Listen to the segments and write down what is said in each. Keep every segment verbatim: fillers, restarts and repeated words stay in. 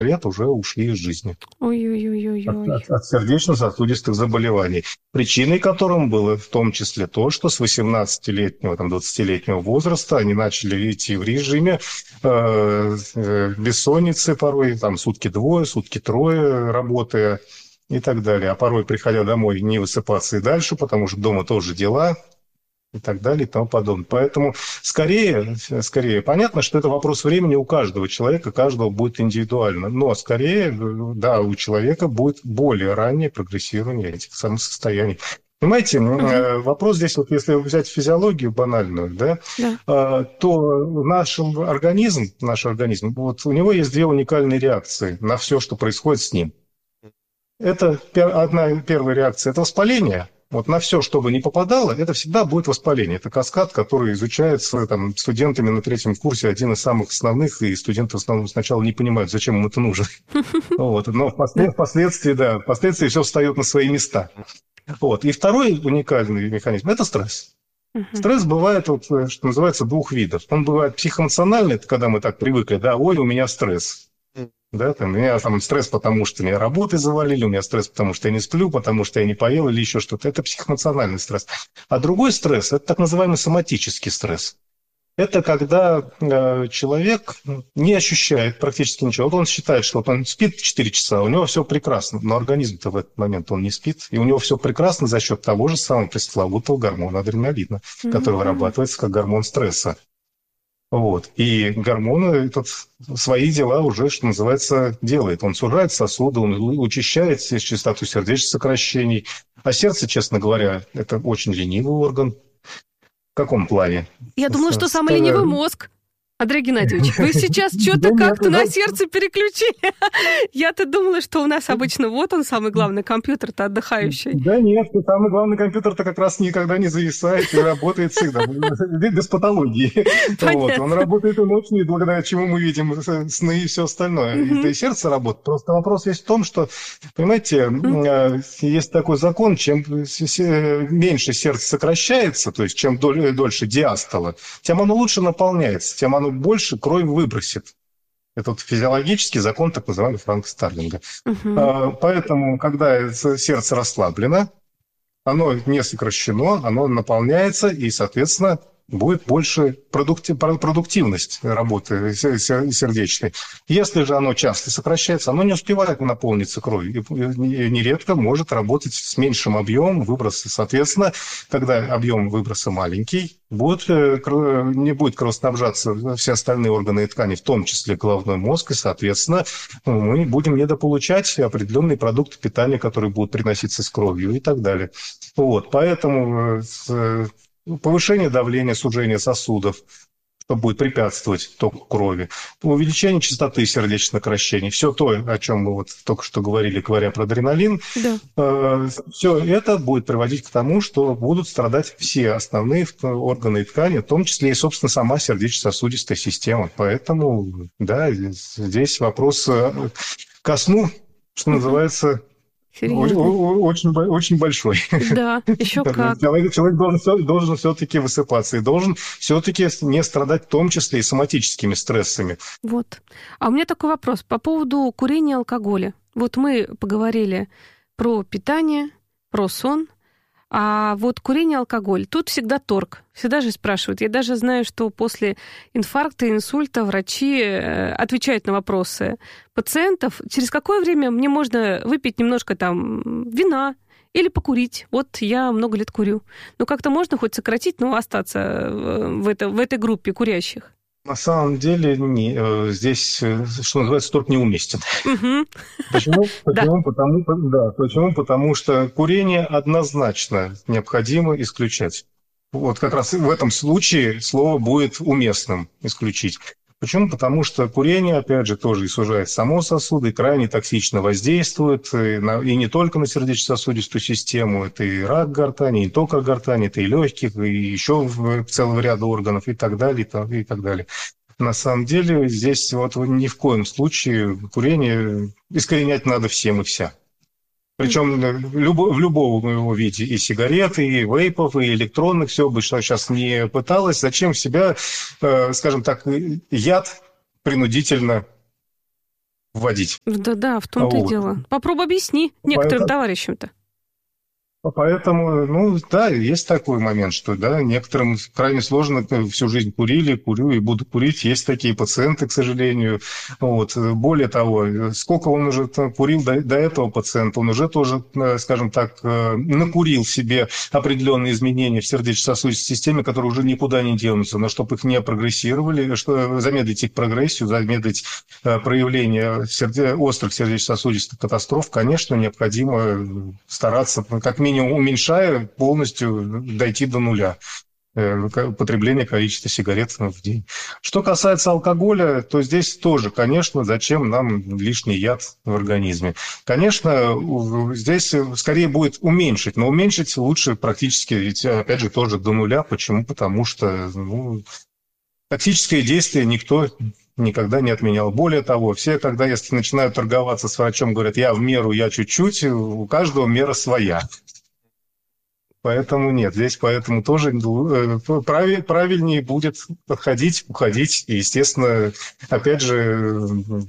лет уже ушли из жизни от, Ой-ой-ой-ой-ой. от- от сердечно-сосудистых заболеваний, причиной которым было в том числе то, что с восемнадцатилетнего, там, двадцатилетнего возраста они начали идти в режиме э, э, бессонницы порой, там, сутки двое, сутки трое работая и так далее. А порой, приходя домой, не высыпаться и дальше, потому что дома тоже дела, и так далее, и тому подобное. Поэтому скорее, скорее, понятно, что это вопрос времени у каждого человека, каждого будет индивидуально, но скорее, да, у человека будет более раннее прогрессирование этих самых состояний. Понимаете, Мгм. э, вопрос здесь, вот если взять физиологию банальную, да, Да. э, то наш организм, наш организм, вот у него есть две уникальные реакции на все, что происходит с ним. Это пер- одна первая реакция – это воспаление. Вот на все, что бы ни попадало, это всегда будет воспаление. Это каскад, который изучается там, студентами на третьем курсе, один из самых основных, и студенты в основном сначала не понимают, зачем им это нужно. Вот. Но Да. впослед- впоследствии, да, впоследствии все встает на свои места. Вот. И второй уникальный механизм – это стресс. Мгм. Стресс бывает, вот, э, что называется, двух видов. Он бывает психоэмоциональный, это когда мы так привыкли, да, ой, у меня стресс. Да, там, у меня там стресс, потому что меня работы завалили, у меня стресс, потому что я не сплю, потому что я не поел или еще что-то. Это психоэмоциональный стресс. А другой стресс – это так называемый соматический стресс. Это когда э, человек не ощущает практически ничего. Вот он считает, что вот он спит четыре часа, у него все прекрасно, но организм-то в этот момент он не спит, и у него все прекрасно за счет того же самого пресловутого гормона адреналина, который Мгм. вырабатывается как гормон стресса. Вот. И гормон этот свои дела уже, что называется, делает. Он сужает сосуды, он учащает частоту сердечных сокращений. А сердце, честно говоря, это очень ленивый орган. В каком плане? Я С- думала, что с- самый ленивый мозг. Андрей Геннадьевич, вы сейчас Да что-то нет, как-то на это сердце переключили. Я-то думала, что у нас обычно вот он самый главный компьютер-то отдыхающий. Да нет, и самый главный компьютер-то как раз никогда не зависает и работает всегда, без патологии. Вот. Он Понятно. работает и ночью, и благодаря чему мы видим сны и все остальное. И, да Мгм. и сердце работает. Просто вопрос весь в том, что, понимаете, М. э, есть такой закон, чем с- с- меньше сердце сокращается, то есть чем доль- дольше диастола, тем оно лучше наполняется, тем оно больше крови выбросит. Это вот физиологический закон, так называемый Франка Старлинга. Мгм. А, Поэтому, когда сердце расслаблено, оно не сокращено, оно наполняется, и, соответственно, будет больше продукти- про- продуктивность работы се- се- сердечной. Если же оно часто сокращается, оно не успевает наполниться кровью, и и нередко может работать с меньшим объемом выброса. Соответственно, когда объем выброса маленький, будет, э, кро- не будет кровоснабжаться все остальные органы и ткани, в том числе головной мозг, и, соответственно, мы будем недополучать определенные продукты питания, которые будут приноситься с кровью и так далее. Вот, поэтому э, с, э, повышение давления, сужение сосудов, что будет препятствовать току крови, увеличение частоты сердечных сокращений, все то, о чем мы вот только что говорили, говоря про адреналин, Да. э, все это будет приводить к тому, что будут страдать все основные органы и ткани, в том числе и, собственно, сама сердечно-сосудистая система. Поэтому, да, здесь вопрос э, ко сну, что Мгм. называется, о- Серьезный. о- очень, бо- очень большой. Да, еще как. Человек, человек должен, все- должен все-таки высыпаться и должен все-таки не страдать в том числе и соматическими стрессами. Вот. А у меня такой вопрос по поводу курения и алкоголя. Вот мы поговорили про питание, про сон, а вот курение, алкоголь, тут всегда торг. Всегда же спрашивают. Я даже знаю, что после инфаркта, инсульта врачи э, отвечают на вопросы пациентов, через какое время мне можно выпить немножко там вина или покурить. Вот я много лет курю. Ну, как-то можно хоть сократить, но остаться э, в, это, в этой группе курящих. На самом деле не, э, здесь, э, что называется, торг неуместен. Мгм. Почему? Да. Почему? Потому, да, почему? Потому что курение однозначно необходимо исключать. Вот как раз в этом случае слово будет уместным исключить. Почему? Потому что курение, опять же, тоже и сужает само сосуды, и крайне токсично воздействует, и, на- и не только на сердечно-сосудистую систему, это и рак гортани, и не только гортани, это и легких, и еще в целого ряда органов, и так далее, и так, и так далее. На самом деле здесь вот ни в коем случае курение искоренять надо всем и вся. Причем э, любо- в любом его виде, и сигареты, и вейпов, и электронных, все бы, что сейчас не пыталось, зачем в себя, э, скажем так, яд принудительно вводить. Да-да, в том-то вот. И дело. Попробуй объясни некоторым Поэтому... товарищам-то. Поэтому, ну, да, есть такой момент, что, да, некоторым крайне сложно, всю жизнь курили, курю и буду курить. Есть такие пациенты, к сожалению. Вот. Более того, сколько он уже курил до, до этого пациента, он уже тоже, скажем так, накурил себе определенные изменения в сердечно-сосудистой системе, которые уже никуда не денутся. Но чтобы их не прогрессировали, что замедлить их прогрессию, замедлить проявление серде... острых сердечно-сосудистых катастроф, конечно, необходимо стараться, как минимум, уменьшая, полностью дойти до нуля потребление количества сигарет в день. Что касается алкоголя, то здесь тоже, конечно, зачем нам лишний яд в организме. Конечно, здесь скорее будет уменьшить, но уменьшить лучше практически, ведь, опять же, тоже до нуля. Почему? Потому что ну, токсическое действие никто никогда не отменял. Более того, все, когда если начинают торговаться с врачом, говорят, я в меру, я чуть-чуть, у каждого мера своя. Поэтому нет, здесь поэтому тоже правильнее будет подходить, уходить. И, естественно, опять же,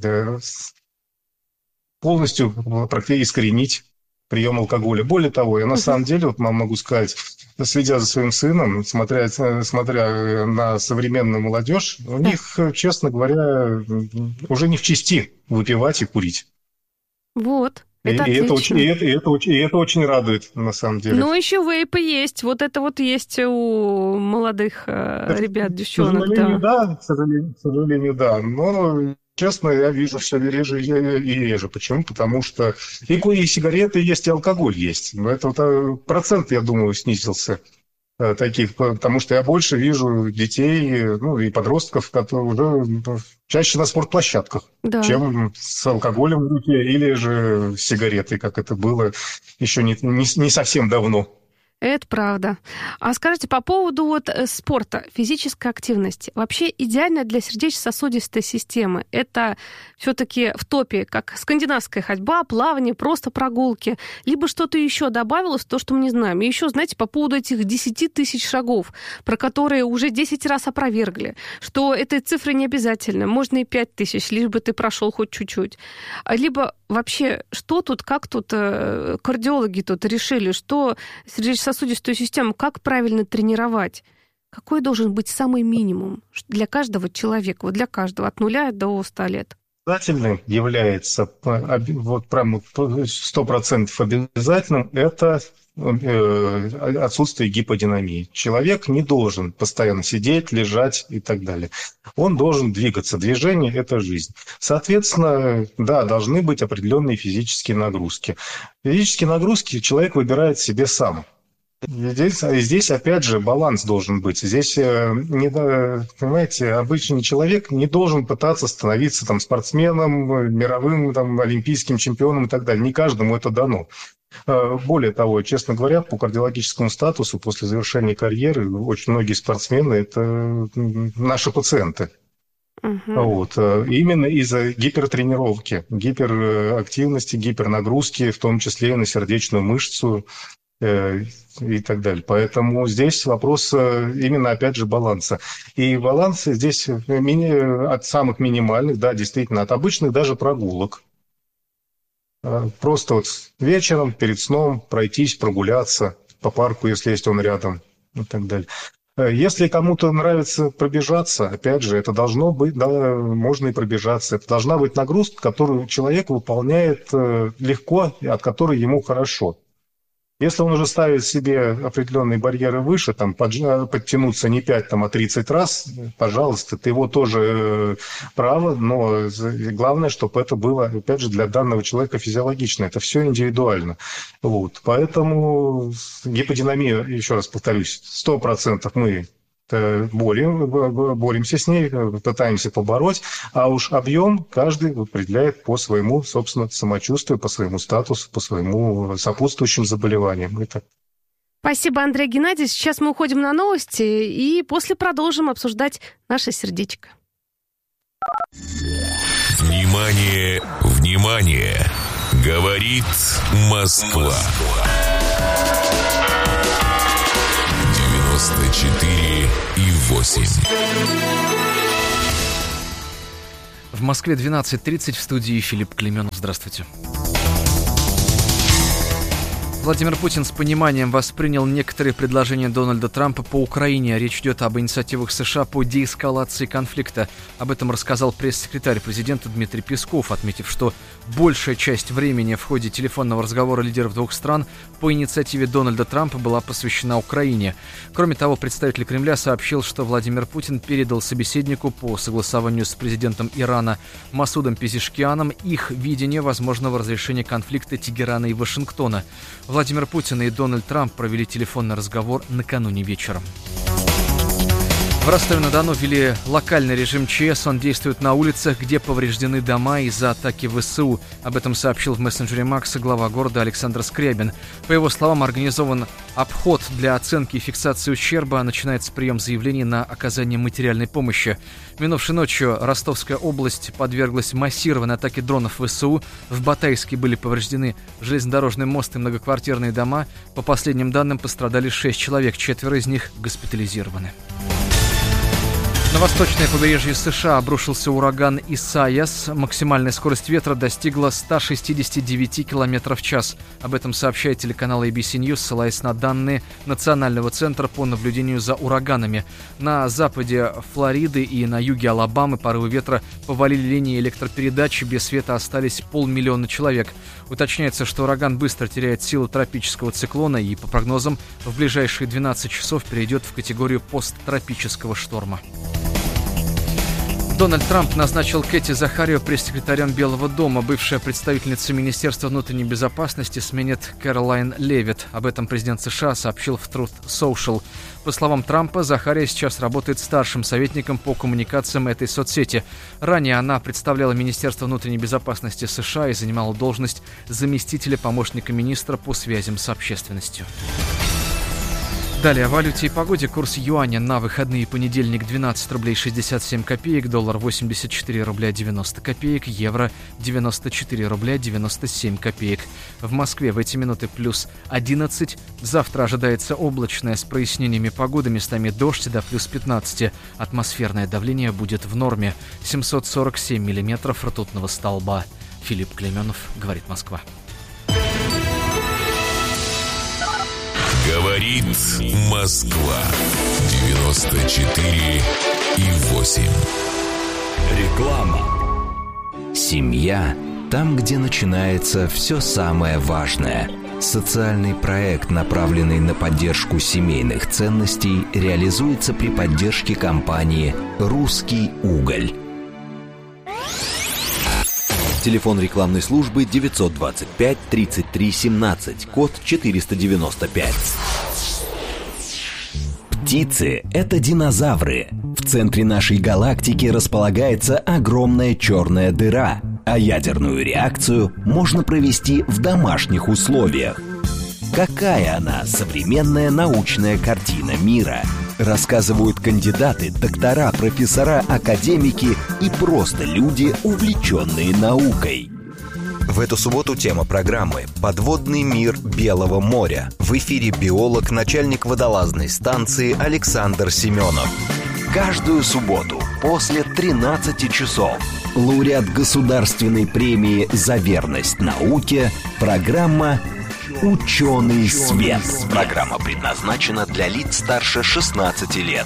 полностью практически искоренить прием алкоголя. Более того, я на самом деле, вот могу сказать, следя за своим сыном, смотря, смотря на современную молодежь, у них, честно говоря, уже не в чести выпивать и курить. Вот. Это и, это очень, и, это, и, это очень, и это очень радует, на самом деле. Ну, еще вейпы есть. Вот это вот есть у молодых э, ребят, девчонок. К сожалению, да. да к, сожалению, к сожалению, да. Но, честно, я вижу все реже и реже. Почему? Потому что и, и сигареты есть, и алкоголь есть. Но это вот, процент, я думаю, снизился. Таких, потому что я больше вижу детей, ну, и подростков, которые уже чаще на спортплощадках, да. чем с алкоголем в руке или же с сигаретой, как это было еще не, не, не совсем давно. Это правда. А скажите, по поводу вот спорта, физической активности. Вообще идеально для сердечно-сосудистой системы это все-таки в топе, как скандинавская ходьба, плавание, просто прогулки. Либо что-то еще добавилось, то, что мы не знаем. И еще, знаете, по поводу этих десять тысяч шагов, про которые уже десять раз опровергли, что этой цифры не обязательно. Можно и пять тысяч, лишь бы ты прошел хоть чуть-чуть. Либо вообще, что тут, как тут кардиологи тут решили, что сердечно-сосудистая сосудистую систему, как правильно тренировать? Какой должен быть самый минимум для каждого человека, вот для каждого, от нуля до ста лет? Обязательным является, вот прямо сто процентов обязательным, это отсутствие гиподинамии. Человек не должен постоянно сидеть, лежать и так далее. Он должен двигаться. Движение – это жизнь. Соответственно, да, должны быть определенные физические нагрузки. Физические нагрузки человек выбирает себе сам. Здесь, здесь, опять же, баланс должен быть. Здесь, не, понимаете, обычный человек не должен пытаться становиться там, спортсменом, мировым, там, олимпийским чемпионом и так далее. Не каждому это дано. Более того, честно говоря, по кардиологическому статусу после завершения карьеры очень многие спортсмены – это наши пациенты. Uh-huh. Вот. Именно из-за гипертренировки, гиперактивности, гипернагрузки, в том числе и на сердечную мышцу, и так далее. Поэтому здесь вопрос именно, опять же, баланса. И баланс здесь от самых минимальных, да, действительно, от обычных даже прогулок. Просто вот вечером, перед сном пройтись, прогуляться по парку, если есть он рядом, и так далее. Если кому-то нравится пробежаться, опять же, это должно быть, да, можно и пробежаться. Это должна быть нагрузка, которую человек выполняет легко, и от которой ему хорошо. Если он уже ставит себе определенные барьеры выше, там, подтянуться не пять, там, а тридцать раз, пожалуйста, это его тоже право, но главное, чтобы это было, опять же, для данного человека физиологично. Это все индивидуально. Вот. Поэтому гиподинамия, еще раз повторюсь, сто процентов мы борем, боремся с ней, пытаемся побороть, а уж объем каждый определяет по своему, собственно, самочувствию, по своему статусу, по своему сопутствующим заболеваниям. Это... Спасибо, Андрей Геннадьевич. Сейчас мы уходим на новости и после продолжим обсуждать наше сердечко. Внимание, внимание! Говорит Москва. девяносто четыре и восемь. В Москве двенадцать тридцать, в студии Филипп Клейменов. Здравствуйте. Владимир Путин с пониманием воспринял некоторые предложения Дональда Трампа по Украине. Речь идет об инициативах США по деэскалации конфликта. Об этом рассказал пресс-секретарь президента Дмитрий Песков, отметив, что большая часть времени в ходе телефонного разговора лидеров двух стран по инициативе Дональда Трампа была посвящена Украине. Кроме того, представитель Кремля сообщил, что Владимир Путин передал собеседнику по согласованию с президентом Ирана Масудом Пезешкианом их видение возможного разрешения конфликта Тегерана и Вашингтона. Владимир Путин и Дональд Трамп провели телефонный разговор накануне вечером. В Ростове-на-Дону ввели локальный режим ЧС. Он действует на улицах, где повреждены дома из-за атаки ВСУ. Об этом сообщил в мессенджере Макса глава города Александр Скрябин. По его словам, организован обход для оценки и фиксации ущерба. Начинается прием заявлений на оказание материальной помощи. Минувшей ночью Ростовская область подверглась массированной атаке дронов ВСУ. В Батайске были повреждены железнодорожный мост и многоквартирные дома. По последним данным, пострадали шесть человек. Четверо из них госпитализированы. На восточное побережье США обрушился ураган Исайяс. Максимальная скорость ветра достигла сто шестьдесят девять километров в час. Об этом сообщает телеканал эй би си News, ссылаясь на данные Национального центра по наблюдению за ураганами. На западе Флориды и на юге Алабамы порывы ветра повалили линии электропередач. Без света остались полмиллиона человек. Уточняется, что ураган быстро теряет силу тропического циклона и, по прогнозам, в ближайшие двенадцать часов перейдет в категорию посттропического шторма. Дональд Трамп назначил Кэти Захарио пресс-секретарем Белого дома. Бывшая представительница Министерства внутренней безопасности сменит Кэролайн Левитт. Об этом президент США сообщил в Truth Social. По словам Трампа, Захарио сейчас работает старшим советником по коммуникациям этой соцсети. Ранее она представляла Министерство внутренней безопасности США и занимала должность заместителя помощника министра по связям с общественностью. Далее о валюте и погоде. Курс юаня на выходные: понедельник двенадцать рублей шестьдесят семь копеек, доллар восемьдесят четыре рубля девяносто копеек, евро девяносто четыре рубля девяносто семь копеек. В Москве в эти минуты плюс одиннадцать. Завтра ожидается облачная с прояснениями погоды, местами дождь до плюс пятнадцать. Атмосферное давление будет в норме. семьсот сорок семь миллиметров ртутного столба. Филипп Клейменов, говорит Москва. Говорит Москва. девяносто четыре и восемь. Реклама. Семья – там, где начинается все самое важное. Социальный проект, направленный на поддержку семейных ценностей, реализуется при поддержке компании «Русский уголь». Телефон рекламной службы девятьсот двадцать пять тридцать три семнадцать, код четыреста девяносто пять. Птицы – это динозавры. В центре нашей галактики располагается огромная черная дыра, а ядерную реакцию можно провести в домашних условиях. Какая она, современная научная картина мира? Рассказывают кандидаты, доктора, профессора, академики и просто люди, увлеченные наукой. В эту субботу тема программы «Подводный мир Белого моря». В эфире биолог, начальник водолазной станции Александр Семенов. Каждую субботу после тринадцати часов. Лауреат государственной премии «За верность науке». Программа «Ученый свет». Программа предназначена для лиц старше шестнадцати лет.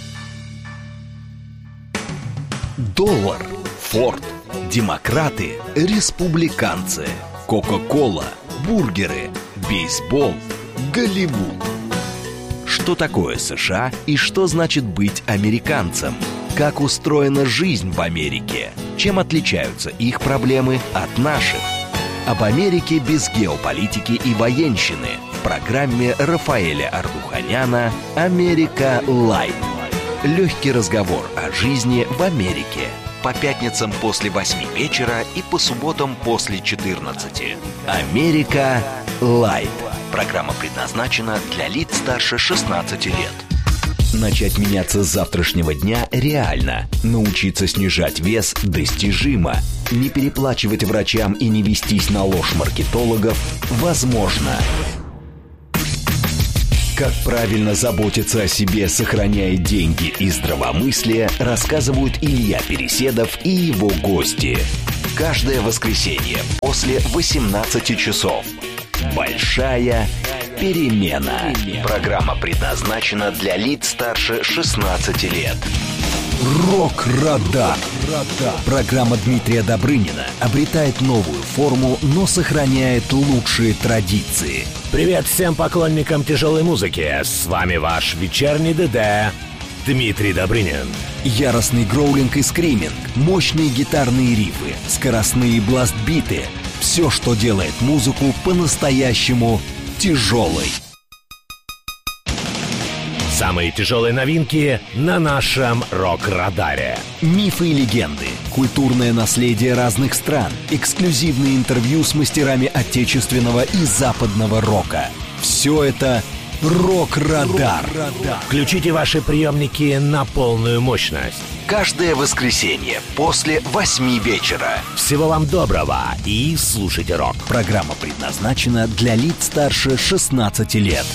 Доллар, Форд, демократы, республиканцы, Кока-кола, бургеры, бейсбол, Голливуд. Что такое США и что значит быть американцем? Как устроена жизнь в Америке? Чем отличаются их проблемы от наших? Об Америке без геополитики и военщины в программе Рафаэля Ардуханяна «Америка Лайт». Легкий разговор о жизни в Америке. По пятницам после восьми вечера и по субботам после четырнадцати. «Америка Лайт». Программа предназначена для лиц старше шестнадцати лет. Начать меняться с завтрашнего дня реально. Научиться снижать вес достижимо. Не переплачивать врачам и не вестись на ложь маркетологов возможно. Как правильно заботиться о себе, сохраняя деньги и здравомыслие, рассказывают Илья Переседов и его гости. Каждое воскресенье после восемнадцати часов. Большая перемена. Программа предназначена для лиц старше шестнадцати лет. Рок-радар. Программа Дмитрия Добрынина обретает новую форму, но сохраняет лучшие традиции. Привет всем поклонникам тяжелой музыки. С вами ваш вечерний ДД Дмитрий Добрынин. Яростный гроулинг и скриминг, мощные гитарные рифы, скоростные бластбиты. Все, что делает музыку по-настоящему тяжелой. Самые тяжелые новинки на нашем рок-радаре. Мифы и легенды, культурное наследие разных стран, эксклюзивные интервью с мастерами отечественного и западного рока. Все это рок-радар. Включите ваши приемники на полную мощность. Каждое воскресенье после восьми вечера. Всего вам доброго и слушайте рок. Программа предназначена для лиц старше шестнадцати лет.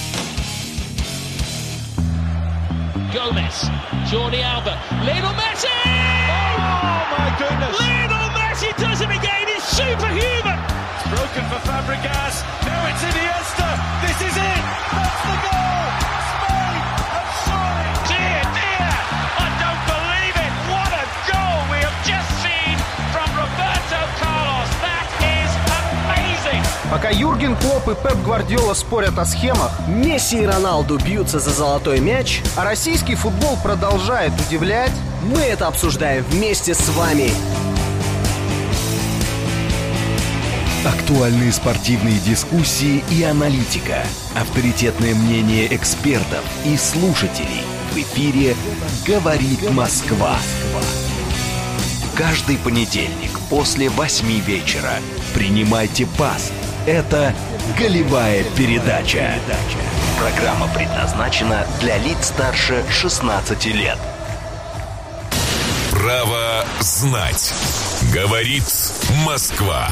Gomez, Jordi Alba, Lionel Messi! Oh my goodness! Lionel Messi does it again, he's superhuman! It's broken for Fabregas, now it's Iniesta, this is it! That's the goal! Spain have scored! Dear, dear, I don't believe it! What a goal we have just seen from Roberto Carlos! That is amazing! Пока Юрген Клопп и Пеп Гвардиола спорят о схемах, Месси и Роналду бьются за золотой мяч, а российский футбол продолжает удивлять, мы это обсуждаем вместе с вами. Актуальные спортивные дискуссии и аналитика. Авторитетное мнение экспертов и слушателей. В эфире «Говорит Москва». Каждый понедельник после восьми вечера. Принимайте пас. Это «Голевая передача». Программа предназначена для лиц старше шестнадцати лет. Право знать. Говорит Москва.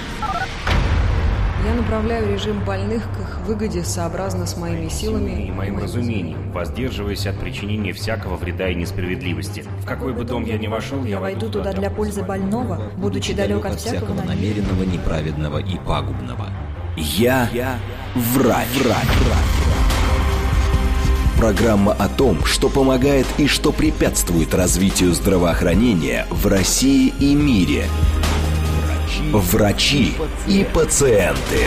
Я направляю режим больных к их выгоде сообразно с моими силами и моим разумением, воздерживаясь от причинения всякого вреда и несправедливости. В какой бы дом я ни вошел, я, я войду туда для пользы больного, будучи далек от всякого намеренного, неправедного и пагубного. Я, я врач. врач. Программа о том, что помогает и что препятствует развитию здравоохранения в России и мире. Врачи и пациенты.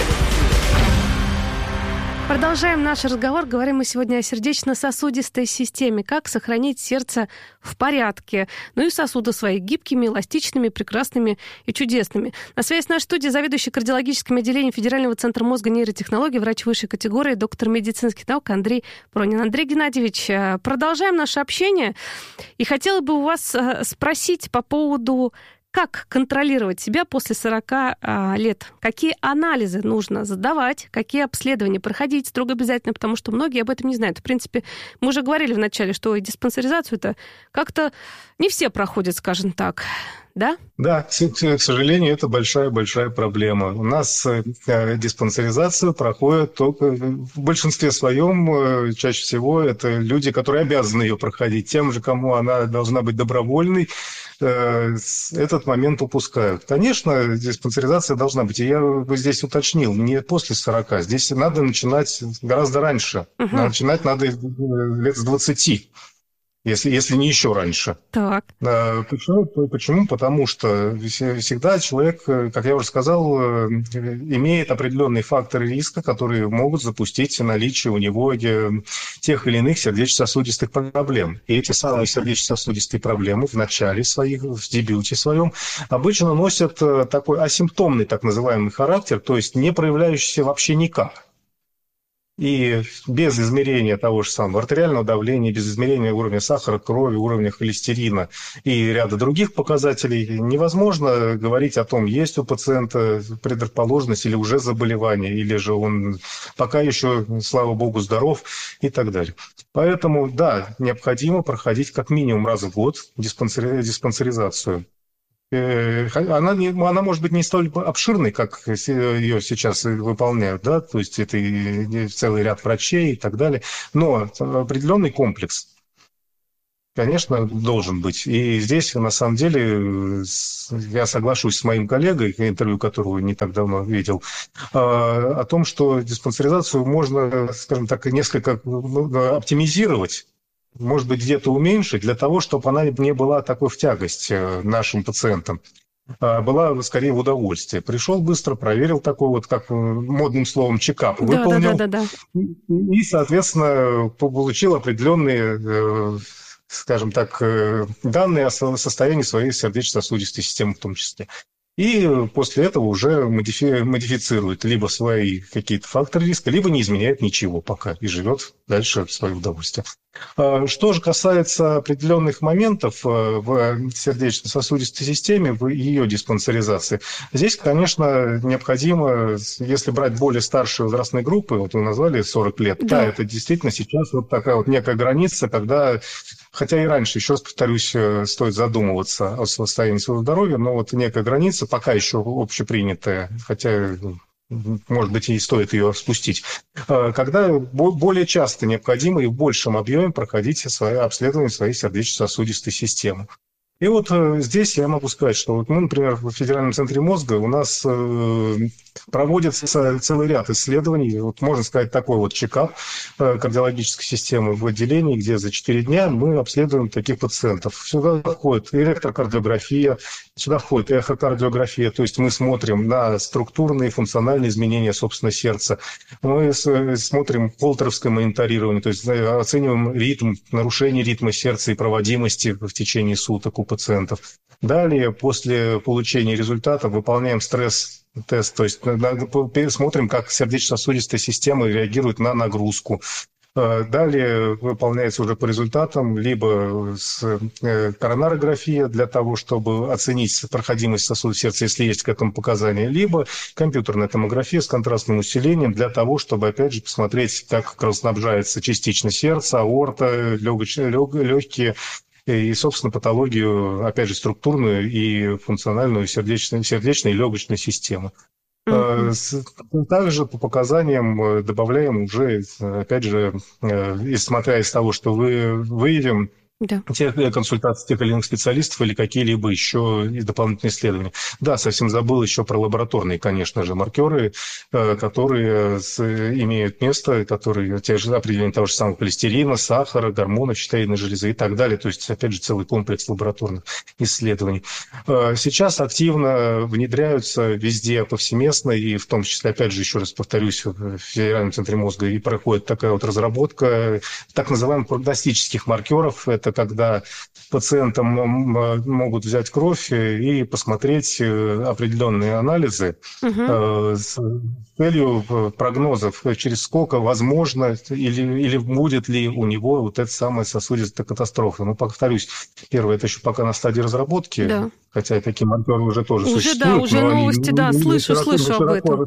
Продолжаем наш разговор. Говорим мы сегодня о сердечно-сосудистой системе. Как сохранить сердце в порядке. Ну и сосуды свои гибкими, эластичными, прекрасными и чудесными. На связи с нашей студией заведующий кардиологическим отделением Федерального центра мозга и нейротехнологий, врач высшей категории, доктор медицинских наук Андрей Пронин. Андрей Геннадьевич, продолжаем наше общение. И хотела бы у вас спросить по поводу... Как контролировать себя после сорока а, лет? Какие анализы нужно задавать? Какие обследования проходить строго обязательно? Потому что многие об этом не знают. В принципе, мы уже говорили вначале, что и диспансеризацию-то как-то не все проходят, скажем так. Да? Да, к сожалению, это большая-большая проблема. У нас диспансеризацию проходит только в большинстве своем, чаще всего это люди, которые обязаны ее проходить. Тем же, кому она должна быть добровольной, этот момент упускают. Конечно, диспансеризация должна быть. И я бы здесь уточнил, не после сорока. Здесь надо начинать гораздо раньше. Угу. Начинать надо лет с двадцати. Если, если не еще раньше. Так. Почему? Почему? Потому что всегда человек, как я уже сказал, имеет определенные факторы риска, которые могут запустить наличие у него тех или иных сердечно-сосудистых проблем. И эти самые сердечно-сосудистые проблемы в начале своих, в дебюте своем, обычно носят такой асимптомный, так называемый характер, то есть не проявляющийся вообще никак. И без измерения того же самого артериального давления, без измерения уровня сахара крови, уровня холестерина и ряда других показателей невозможно говорить о том, есть у пациента предрасположенность или уже заболевание, или же он пока еще, слава богу, здоров и так далее. Поэтому, да, необходимо проходить как минимум раз в год диспансери... диспансеризацию. Она, не, она может быть не столь обширной, как ее сейчас выполняют, да, то есть это и целый ряд врачей и так далее, но определенный комплекс, конечно, должен быть. И здесь, на самом деле, я соглашусь с моим коллегой, интервью которого не так давно видел, о том, что диспансеризацию можно, скажем так, несколько оптимизировать, может быть, где-то уменьшить, для того, чтобы она не была такой в тягость нашим пациентам, а была скорее в удовольствие. Пришел быстро, проверил такой вот, как модным словом, чекап, выполнил, да, да, да, да. И, соответственно, получил определенные, скажем так, данные о состоянии своей сердечно-сосудистой системы в том числе. И после этого уже модифи- модифицирует либо свои какие-то факторы риска, либо не изменяет ничего пока и живет дальше в свое удовольствие. Что же касается определенных моментов в сердечно-сосудистой системе, в ее диспансеризации, здесь, конечно, необходимо, если брать более старшие возрастные группы, вот вы назвали сорок лет, да, да, это действительно сейчас вот такая вот некая граница, когда, хотя и раньше, еще раз повторюсь, стоит задумываться о состоянии своего здоровья, но вот некая граница, пока еще общепринятая, хотя... может быть, и стоит ее спустить, когда более часто необходимо и в большем объеме проходить свои обследование своей сердечно-сосудистой системы. И вот здесь я могу сказать, что вот мы, например, в Федеральном центре мозга у нас проводится целый ряд исследований. Вот можно сказать, такой вот чекап кардиологической системы в отделении, где за четыре дня мы обследуем таких пациентов. Сюда входит электрокардиография, сюда входит эхокардиография, то есть мы смотрим на структурные, функциональные изменения, собственно, сердца. Мы смотрим холтеровское мониторирование, то есть оцениваем ритм, нарушение ритма сердца и проводимости в течение суток у пациентов. Далее, после получения результатов, выполняем стресс-тест, то есть смотрим, как сердечно-сосудистая система реагирует на нагрузку. Далее выполняется уже по результатам либо коронарография для того, чтобы оценить проходимость сосудов сердца, если есть к этому показания, либо компьютерная томография с контрастным усилением для того, чтобы, опять же, посмотреть, как кровоснабжается частично сердце, аорта, легкие, и, собственно, патологию, опять же, структурную и функциональную сердечной, сердечной и легочной системы. Mm-hmm. Также по показаниям добавляем уже, опять же, исходя из того, что вы выявим, да, те консультации тех или иных специалистов или какие-либо еще дополнительные исследования. Да, совсем забыл еще про лабораторные, конечно же, маркеры, которые имеют место, которые те же определения того же самого холестерина, сахара, гормонов, щитовидной железы и так далее. То есть, опять же, целый комплекс лабораторных исследований. Сейчас активно внедряются везде повсеместно, и в том числе, опять же, еще раз повторюсь, в Федеральном центре мозга и проходит такая вот разработка так называемых прогностических маркеров. Это когда пациентам могут взять кровь и посмотреть определенные анализы, угу, с целью прогнозов, через сколько возможно или, или будет ли у него вот эта самая сосудистая катастрофа. Ну, повторюсь, первое, это еще пока на стадии разработки, да, хотя такие маркеры уже тоже уже, существуют. Да, уже новости, они, да, не, слышу, широко, слышу об этом.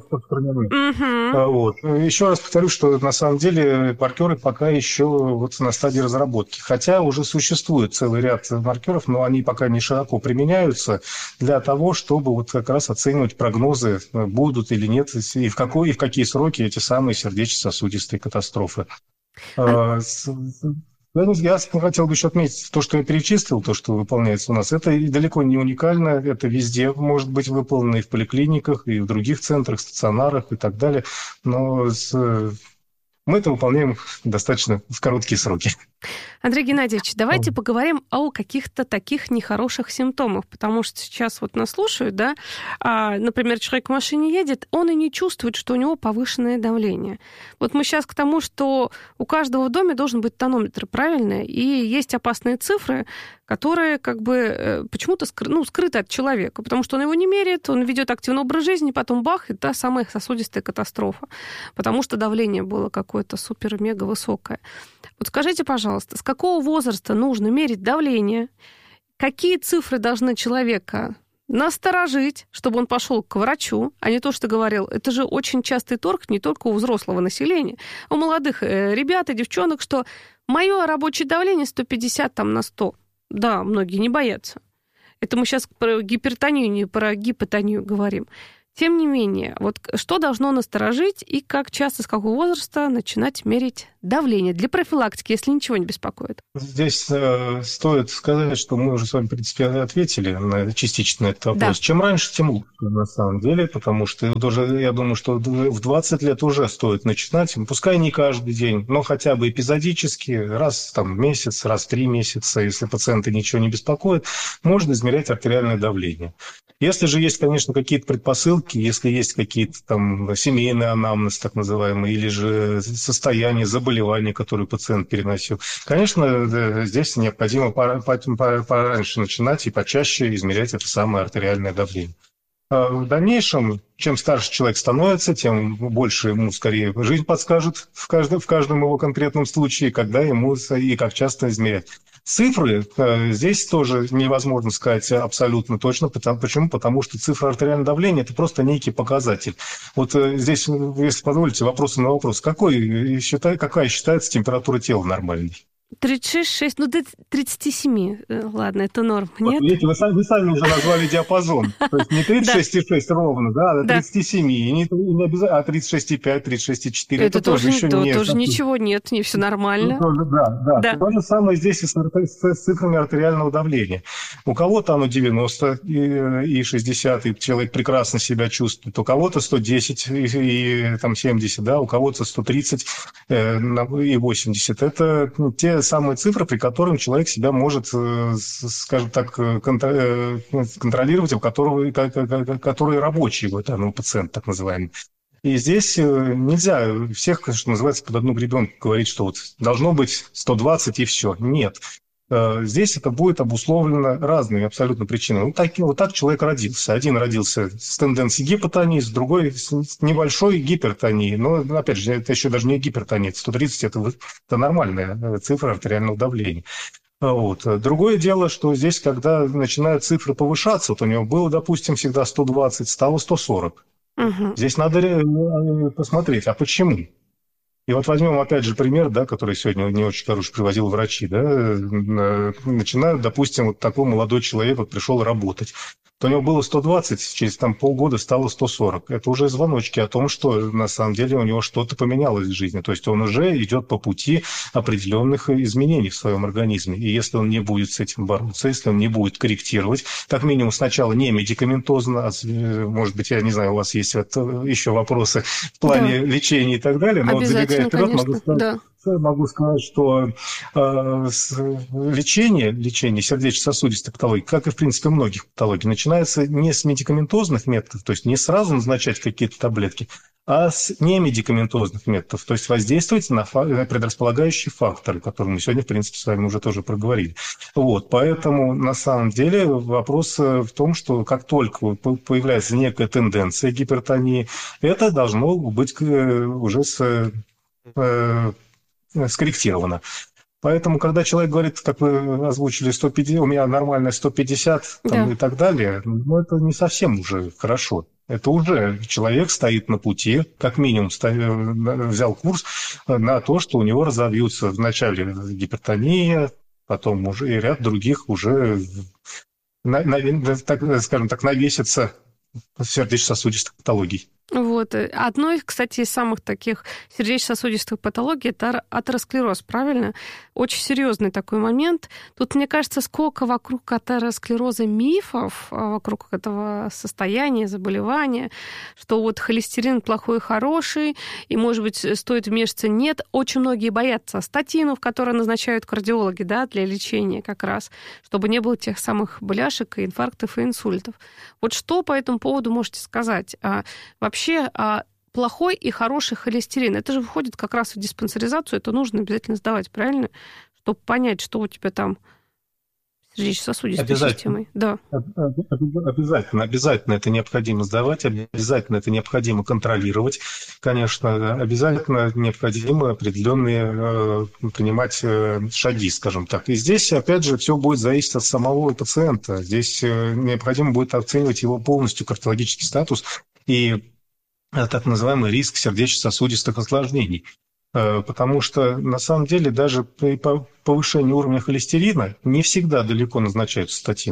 Угу. Вот. Еще раз повторю, что на самом деле маркеры пока еще вот на стадии разработки. Хотя уже существует целый ряд маркеров, но они пока не широко применяются для того, чтобы вот как раз оценивать прогнозы, будут или нет, и в, какой, и в какие сроки эти самые сердечно-сосудистые катастрофы. А... Я хотел бы еще отметить то, что я перечислил, то, что выполняется у нас. Это далеко не уникально, это везде может быть выполнено и в поликлиниках, и в других центрах, стационарах и так далее. Но с... мы это выполняем достаточно в короткие сроки. Андрей Геннадьевич, давайте поговорим о каких-то таких нехороших симптомах, потому что сейчас вот нас слушают, да, а, например, человек в машине едет, он и не чувствует, что у него повышенное давление. Вот мы сейчас к тому, что у каждого в доме должен быть тонометр, правильно? И есть опасные цифры, которые как бы почему-то скры, ну, скрыты от человека, потому что он его не меряет, он ведет активный образ жизни, потом бах, и та самая сосудистая катастрофа, потому что давление было какое-то супер-мега высокое. Вот скажите, пожалуйста, с какого возраста нужно мерить давление? Какие цифры должны человека насторожить, чтобы он пошел к врачу, а не то, что говорил. Это же очень частый торг не только у взрослого населения, у молодых ребят и девчонок, что мое рабочее давление сто пятьдесят там, на сто. Да, многие не боятся. Это мы сейчас про гипертонию, не про гипотонию говорим. Тем не менее, вот что должно насторожить и как часто, с какого возраста начинать мерить давление для профилактики, если ничего не беспокоит? Здесь э, стоит сказать, что мы уже с вами, в принципе, ответили на, частично на этот вопрос. Да. Чем раньше, тем лучше, на самом деле, потому что тоже, я думаю, что в двадцать лет уже стоит начинать, пускай не каждый день, но хотя бы эпизодически, раз там, в месяц, раз в три месяца, если пациента ничего не беспокоит, можно измерять артериальное давление. Если же есть, конечно, какие-то предпосылки, если есть какие-то там семейные анамнез, так называемые, или же состояние, заболевания, которые пациент переносил, конечно, здесь необходимо пораньше начинать и почаще измерять это самое артериальное давление. В дальнейшем, чем старше человек становится, тем больше ему скорее жизнь подскажет в каждом, в каждом его конкретном случае, когда ему и как часто измерять. Цифры здесь тоже невозможно сказать абсолютно точно. Почему? Потому что цифра артериального давления – это просто некий показатель. Вот здесь, если позволите, вопрос на вопрос. Какой, какая считается температура тела нормальной? тридцать шесть, шесть, ну до тридцать семь, ладно, это норм, нет? Вот, видите, вы сами, вы сами уже назвали диапазон. То есть не тридцать шесть и шесть ровно, да, а тридцать семь, и не, не обязательно, а тридцать шесть и пять, тридцать шесть и четыре. Это, это тоже, еще то, не... тоже ничего нет, не все нормально. Ну, тоже, да, да, да. То же самое здесь и с, с цифрами артериального давления. У кого-то оно девяносто и шестьдесят, и человек прекрасно себя чувствует. У кого-то сто десять и, и там, семьдесят, да, у кого-то сто тридцать и восемьдесят. Это те самые цифры, при которых человек себя может, скажем так, контролировать, у которого, которые рабочие у этого пациента, так называемые. И здесь нельзя всех, что называется, под одну гребенку говорить, что вот должно быть сто двадцать и все. Нет. Здесь это будет обусловлено разными абсолютно причинами. Вот так, вот так человек родился. Один родился с тенденцией гипотонии, с другой с небольшой гипертонией. Но, опять же, это еще даже не гипертония. сто тридцать – это, это нормальная цифра артериального давления. Вот. Другое дело, что здесь, когда начинают цифры повышаться, вот у него было, допустим, всегда сто двадцать, стало сто сорок. Угу. Здесь надо посмотреть, а почему? И вот возьмем, опять же, пример, да, который сегодня не очень хороший приводил врачи. Да, начинают, допустим, вот такой молодой человек вот пришел работать. То у него было сто двадцать, через там, полгода стало сто сорок. Это уже звоночки о том, что на самом деле у него что-то поменялось в жизни. То есть он уже идет по пути определенных изменений в своем организме. И если он не будет с этим бороться, если он не будет корректировать, как минимум сначала не медикаментозно, а, может быть, я не знаю, у вас есть еще вопросы в плане да. лечения и так далее, но вот забегая вперед, могу сказать, да. могу сказать, что э, лечение, лечение сердечно-сосудистой патологии, как и, в принципе, многих патологий, начинается не с медикаментозных методов, то есть не сразу назначать какие-то таблетки, а с немедикаментозных методов, то есть воздействовать на, фа- на предрасполагающие факторы, которые мы сегодня, в принципе, с вами уже тоже проговорили. Вот, поэтому, на самом деле, вопрос в том, что как только появляется некая тенденция гипертонии, это должно быть уже с... Э, скорректировано. Поэтому, когда человек говорит, как вы озвучили, сто пятьдесят, у меня нормальная сто пятьдесят там, да. и так далее, ну, это не совсем уже хорошо. Это уже человек стоит на пути, как минимум стоит, взял курс на то, что у него разовьются вначале гипертония, потом уже и ряд других уже, на, на, так, скажем так, навесится сердечно-сосудистых патологий. Вот. Одно из, кстати, из самых таких сердечно-сосудистых патологий – это атеросклероз, правильно? Очень серьезный такой момент. Тут, мне кажется, сколько вокруг атеросклероза мифов, вокруг этого состояния, заболевания, что вот холестерин плохой и хороший, и, может быть, стоит вмешаться. Нет, очень многие боятся статинов, которые назначают кардиологи, да, для лечения как раз, чтобы не было тех самых бляшек, и инфарктов, и инсультов. Вот что по этому поводу можете сказать? Вообще, Вообще, плохой и хороший холестерин, это же входит как раз в диспансеризацию, это нужно обязательно сдавать, правильно? Чтобы понять, что у тебя там с сердечно-сосудистой системой. Да. Обязательно, обязательно это необходимо сдавать, обязательно это необходимо контролировать, конечно, обязательно необходимо определенные принимать шаги, скажем так. И здесь, опять же, все будет зависеть от самого пациента. Здесь необходимо будет оценивать его полностью кардиологический статус и так называемый риск сердечно-сосудистых осложнений. Потому что, на самом деле, даже при повышении уровня холестерина не всегда далеко назначаются статины.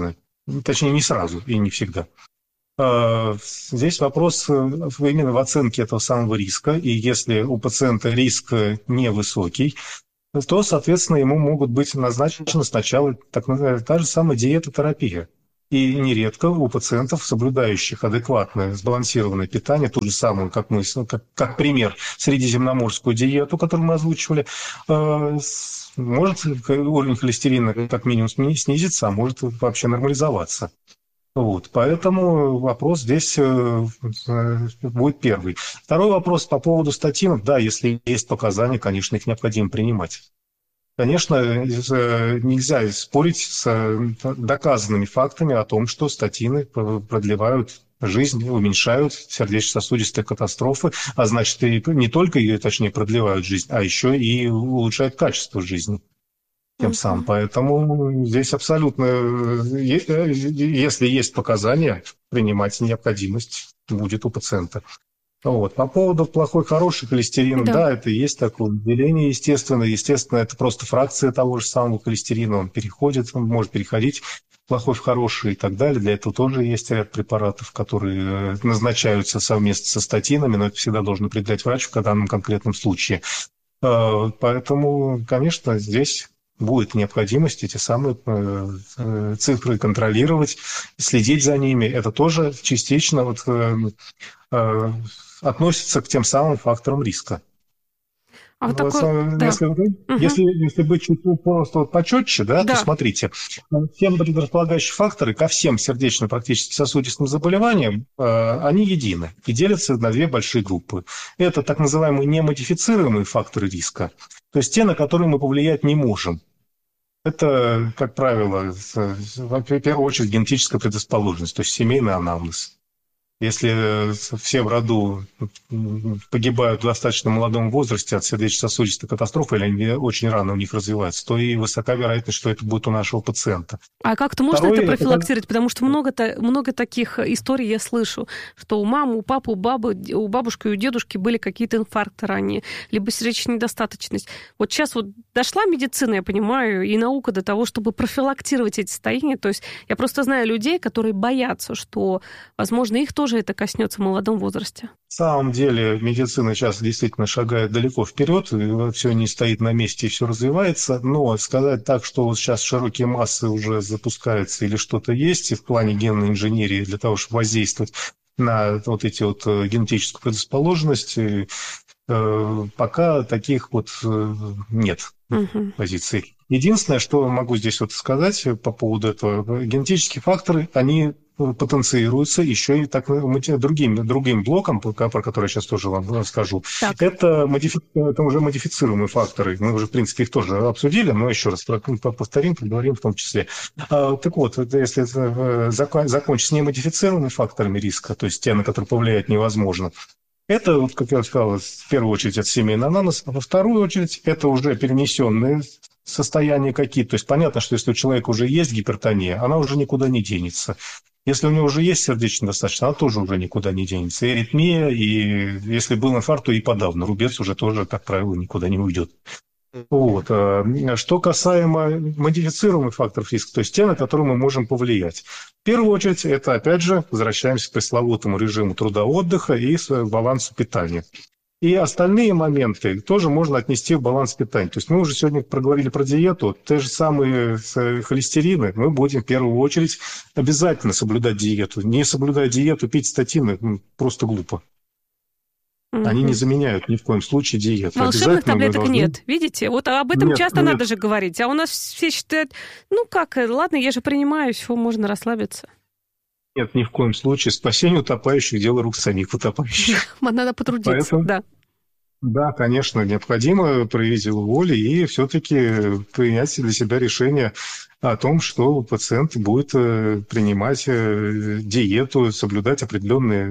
точнее, не сразу и не всегда. Здесь вопрос именно в оценке этого самого риска, и если у пациента риск невысокий, то, соответственно, ему могут быть назначены сначала так, та же самая диетотерапия. И нередко у пациентов, соблюдающих адекватное, сбалансированное питание, ту же самую, как мы, как, как пример, средиземноморскую диету, которую мы озвучивали, э, может уровень холестерина как минимум снизиться, а может вообще нормализоваться. Вот, поэтому вопрос здесь э, будет первый. Второй вопрос по поводу статинов. Да, если есть показания, конечно, их необходимо принимать. Конечно, нельзя спорить с доказанными фактами о том, что статины продлевают жизнь, уменьшают сердечно-сосудистые катастрофы, а значит, и не только, точнее, продлевают жизнь, а еще и улучшают качество жизни тем самым. Поэтому здесь абсолютно, если есть показания, принимать необходимость будет у пациента. Вот. По поводу плохой, хороший холестерин, да. да, это есть такое деление, естественно. Естественно, это просто фракция того же самого холестерина. Он переходит, он может переходить плохой в хороший и так далее. Для этого тоже есть ряд препаратов, которые назначаются совместно со статинами, но это всегда должен определять врач в данном конкретном случае. Поэтому, конечно, здесь будет необходимость эти самые цифры контролировать, следить за ними. Это тоже частично вот, относится к тем самым факторам риска. А вот такой, если, да. угу. если, если быть чуть просто вот почетче, да, да. то смотрите, все предрасполагающие факторы ко всем сердечно-практически сосудистым заболеваниям, э, они едины и делятся на две большие группы. Это так называемые немодифицируемые факторы риска, то есть те, на которые мы повлиять не можем. Это, как правило, в первую очередь генетическая предрасположенность, то есть семейный анамнез. Если все в роду погибают в достаточно молодом возрасте от сердечно-сосудистой катастрофы, или они очень рано у них развиваются, то и высока вероятность, что это будет у нашего пациента. А как-то можно Второе, это профилактировать? Это... Потому что много, много таких историй я слышу, что у мамы, у папы, у бабы, у бабушки, у дедушки были какие-то инфаркты ранее, либо сердечная недостаточность. Вот сейчас вот дошла медицина, я понимаю, и наука до того, чтобы профилактировать эти состояния. То есть я просто знаю людей, которые боятся, что, возможно, их тоже это коснется в молодом возрасте? На самом деле медицина сейчас действительно шагает далеко вперед, все не стоит на месте и все развивается, но сказать так, что вот сейчас широкие массы уже запускаются или что-то есть в плане генной инженерии для того, чтобы воздействовать на вот эти вот генетическую предрасположенность, пока таких вот нет угу. позиций. Единственное, что могу здесь вот сказать по поводу этого, генетические факторы, они потенцируются еще и так, другим, другим блоком, про который я сейчас тоже вам скажу. Это, модифи... это уже модифицируемые факторы. Мы уже, в принципе, их тоже обсудили, но еще раз повторим, поговорим в том числе. Так вот, если закончить с немодифицируемыми факторами риска, то есть те, на которые повлиять невозможно, это, вот, как я сказал, в первую очередь, это семейный анамнез, а во вторую очередь, это уже перенесенные состояния какие-то. То есть понятно, что если у человека уже есть гипертония, она уже никуда не денется. Если у него уже есть сердечная недостаточность, она тоже уже никуда не денется. И аритмия, и если был инфаркт, то и подавно. Рубец уже тоже, как правило, никуда не уйдет. Вот. Что касаемо модифицируемых факторов риска, то есть те, на которые мы можем повлиять. В первую очередь, это, опять же, возвращаемся к пресловутому режиму труда-отдыха и балансу питания. И остальные моменты тоже можно отнести в баланс питания. То есть мы уже сегодня проговорили про диету. Те же самые холестерины мы будем в первую очередь обязательно соблюдать диету. Не соблюдая диету, пить статины просто глупо. Угу. Они не заменяют ни в коем случае диету. Волшебных таблеток должны... нет. Видите? Вот об этом нет, часто нет. надо же говорить. А у нас все считают, ну как, ладно, я же принимаю, все, можно расслабиться. Нет, ни в коем случае. Спасение утопающих – дело рук самих утопающих. Надо потрудиться, Поэтому, да. Да, конечно, необходимо проявить силу воли и все-таки принять для себя решение о том, что пациент будет принимать диету, соблюдать определенные,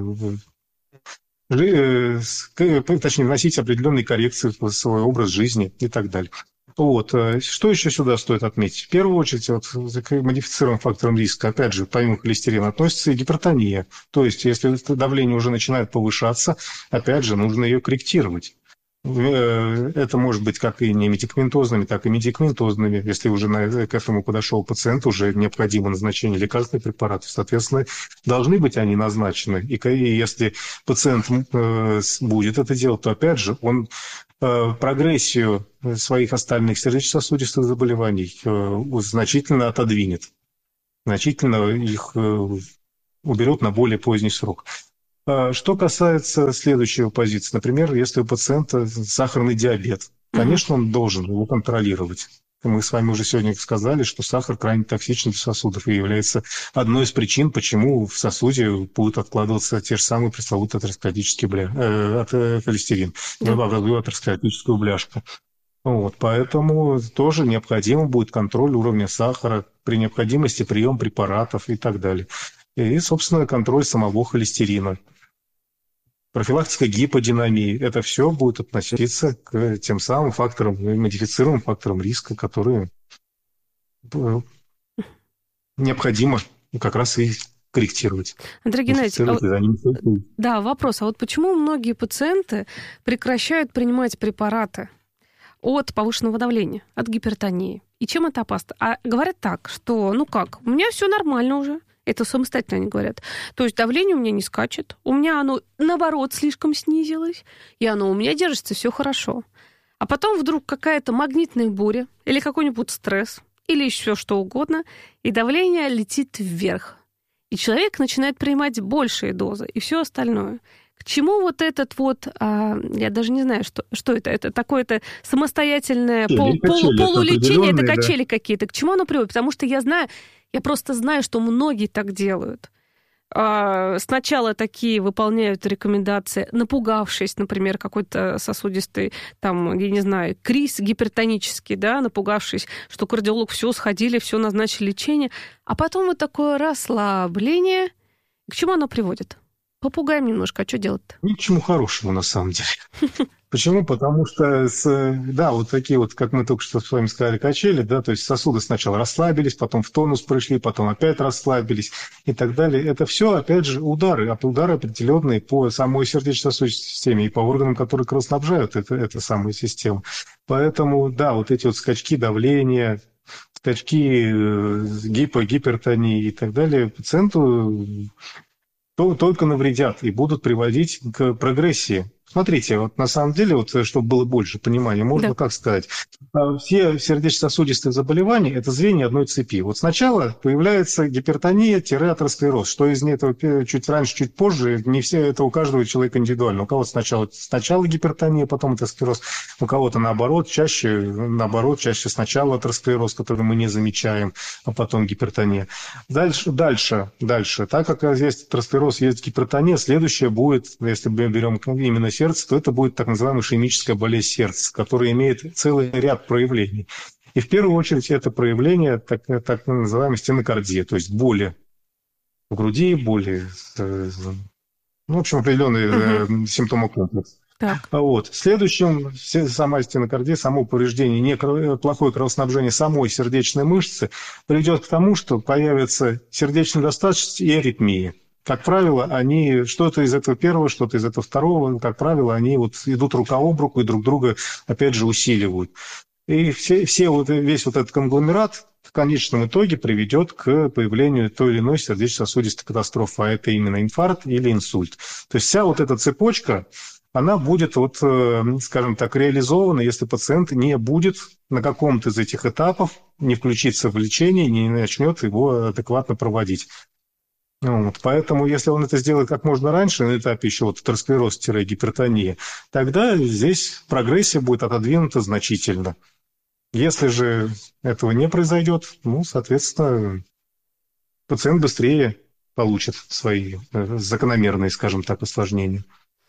точнее, вносить определенные коррекции в свой образ жизни и так далее. Вот. Что еще сюда стоит отметить? В первую очередь, вот, к модифицируемым факторам риска, опять же, помимо холестерина, относится и гипертония. То есть, если давление уже начинает повышаться, опять же, нужно ее корректировать. Это может быть как и не медикаментозными, так и медикаментозными. Если уже на, к этому подошел пациент, уже необходимо назначение лекарственных препаратов. Соответственно, должны быть они назначены. И, и если пациент э, будет это делать, то, опять же, он э, прогрессию своих остальных сердечно-сосудистых заболеваний э, значительно отодвинет. Значительно их э, уберет на более поздний срок. Что касается следующей позиции, например, если у пациента сахарный диабет, конечно, он должен его контролировать. Мы с вами уже сегодня сказали, что сахар крайне токсичен для сосудов и является одной из причин, почему в сосуде будут откладываться те же самые пресловутые атеросклеротические бля... э, холестерин, да. атеросклеротическую бляшку. Вот, поэтому тоже необходимо будет контроль уровня сахара, при необходимости прием препаратов и так далее. И, собственно, контроль самого холестерина. Профилактика гиподинамии. Это все будет относиться к тем самым факторам, модифицируемым факторам риска, которые необходимо как раз и корректировать. Андрей Геннадьевич, а, да, вопрос. А вот почему многие пациенты прекращают принимать препараты от повышенного давления, от гипертонии? И чем это опасно? А говорят так, что, ну как, у меня все нормально уже. Это самостоятельно они говорят. То есть давление у меня не скачет, у меня оно, наоборот, слишком снизилось, и оно у меня держится, все хорошо. А потом вдруг какая-то магнитная буря или какой-нибудь стресс, или еще что угодно, и давление летит вверх. И человек начинает принимать большие дозы и все остальное. К чему вот этот вот, а, я даже не знаю, что, что это, это такое-то самостоятельное качели, пол, качели, пол, полулечение, это, это да. качели какие-то. К чему оно приводит? Потому что я знаю, я просто знаю, что многие так делают. А, сначала такие выполняют рекомендации, напугавшись, например, какой-то сосудистый, там, я не знаю, криз гипертонический, да, напугавшись, что кардиолог все сходили, все назначили лечение, а потом вот такое расслабление. К чему оно приводит? Попугаем немножко, а что делать-то? Ни к чему хорошему, на самом деле. Почему? Потому что, с, да, вот такие вот, как мы только что с вами сказали, качели, да, то есть сосуды сначала расслабились, потом в тонус пришли, потом опять расслабились и так далее. Это все, опять же, удары, удары определенные по самой сердечно-сосудистой системе и по органам, которые кровоснабжают это, эту самую систему. Поэтому, да, вот эти вот скачки давления, скачки гипо, гипертонии и так далее пациенту только навредят и будут приводить к прогрессии. Смотрите, вот на самом деле, вот, чтобы было больше понимания, можно да. как сказать, все сердечно-сосудистые заболевания – это звенья одной цепи. Вот сначала появляется гипертония-атеросклероз. Что из этого чуть раньше, чуть позже, не все, это у каждого человека индивидуально. У кого-то сначала, сначала гипертония, потом атеросклероз, у кого-то наоборот, чаще, наоборот, чаще сначала атеросклероз, который мы не замечаем, а потом гипертония. Дальше, дальше, дальше. Так как есть атеросклероз, есть гипертония, следующее будет, если мы берем именно сердца, то это будет так называемая ишемическая болезнь сердца, которая имеет целый ряд проявлений. И в первую очередь это проявление так, так называемой стенокардии, то есть боли в груди, боли, ну, в общем, определенный угу. симптомокомплекс. Так. Вот. Следующим сама стенокардия, само повреждение, не плохое кровоснабжение самой сердечной мышцы приведет к тому, что появится сердечная недостаточность и аритмии. Как правило, они что-то из этого первого, что-то из этого второго, как правило, они вот идут рука об руку и друг друга, опять же, усиливают. И все, все вот, весь вот этот конгломерат в конечном итоге приведет к появлению той или иной сердечно-сосудистой катастрофы, а это именно инфаркт или инсульт. То есть вся вот эта цепочка, она будет, вот, скажем так, реализована, если пациент не будет на каком-то из этих этапов, не включиться в лечение, не начнет его адекватно проводить. Вот, поэтому, если он это сделает как можно раньше, на этапе еще вот атеросклероз-гипертония, тогда здесь прогрессия будет отодвинута значительно. Если же этого не произойдет, ну, соответственно, пациент быстрее получит свои закономерные, скажем так, осложнения.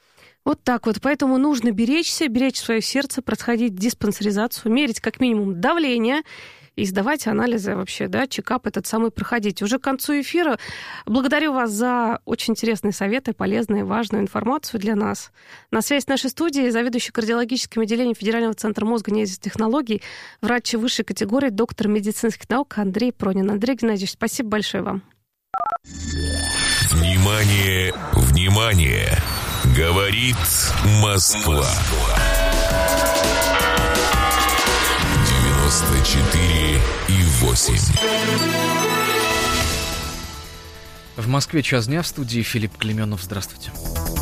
Вот так вот. Поэтому нужно беречься, беречь свое сердце, проходить диспансеризацию, мерить как минимум давление и сдавать анализы вообще, да, чекап этот самый проходить. Уже к концу эфира благодарю вас за очень интересные советы, полезную, важную информацию для нас. На связи с нашей студией заведующий кардиологическим отделением Федерального центра мозга и технологий, врач высшей категории, доктор медицинских наук Андрей Пронин. Андрей Геннадьевич, спасибо большое вам. Внимание, внимание! Говорит Москва. четыре и восемь. В Москве час дня, в студии Филипп Клеменов. Здравствуйте.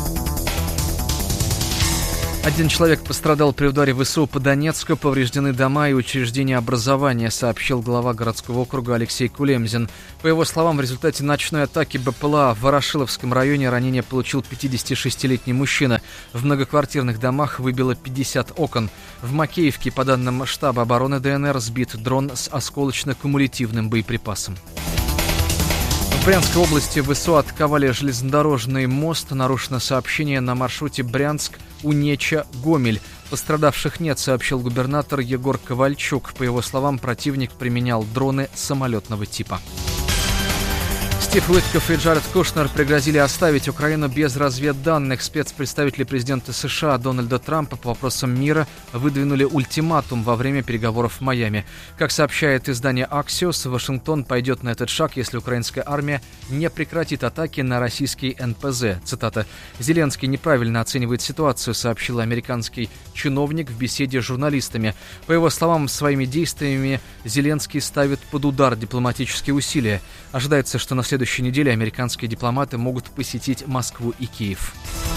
Один человек пострадал при ударе ВСУ по Донецку, повреждены дома и учреждения образования, сообщил глава городского округа Алексей Кулемзин. По его словам, в результате ночной атаки БПЛА в Ворошиловском районе ранение получил пятидесятишестилетний мужчина. В многоквартирных домах выбило пятьдесят окон. В Макеевке, по данным штаба обороны ДНР, сбит дрон с осколочно-кумулятивным боеприпасом. В Брянской области ВСУ атаковали железнодорожный мост. Нарушено сообщение на маршруте Брянск-Унеча-Гомель. Пострадавших нет, сообщил губернатор Егор Ковальчук. По его словам, противник применял дроны самолетного типа. Стив Уитков и Джаред Кушнер пригрозили оставить Украину без разведданных. Спецпредставители президента США Дональда Трампа по вопросам мира выдвинули ультиматум во время переговоров в Майами. Как сообщает издание Axios, Вашингтон пойдет на этот шаг, если украинская армия не прекратит атаки на российский эн пэ зэ. Цитата. «Зеленский неправильно оценивает ситуацию», сообщил американский чиновник в беседе с журналистами. По его словам, своими действиями Зеленский ставит под удар дипломатические усилия. Ожидается, что на следующей В следующей неделе американские дипломаты могут посетить Москву и Киев.